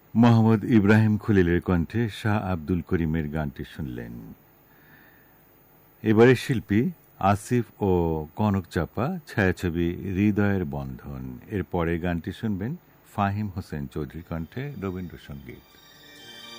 মোহাম্মদ ইব্রাহিম খলিলের কণ্ঠে শাহ আব্দুল করিমের গানটি শুনলেন। এবারে শিল্পী আসিফ ও কনক চাপা, ছায়াছবি হৃদয়ের বন্ধন। এর পরের গানটি শুনবেন ফাহিম হোসেন চৌধুরীর কণ্ঠে রবীন্দ্রসঙ্গীত।